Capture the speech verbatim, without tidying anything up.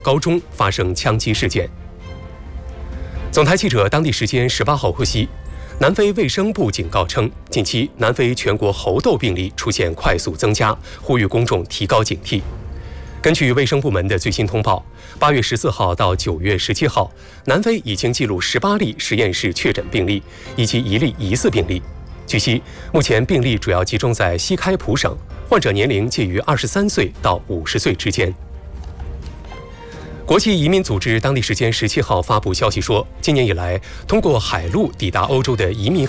高中发生枪击事件。总台记者当地时间十八号获悉，南非卫生部警告称，近期南非全国猴痘病例出现快速增加，呼吁公众提高警惕。根据卫生部门的最新通报，八月十四号到九月十七号，南非已经记录十八例实验室确诊病例以及一例疑似病例。据悉，目前病例主要集中在西开普省，患者年龄介于二十三岁到五十岁之间。国际移民组织当地时间十七号发布消息说，今年以来，通过海路抵达欧洲的移民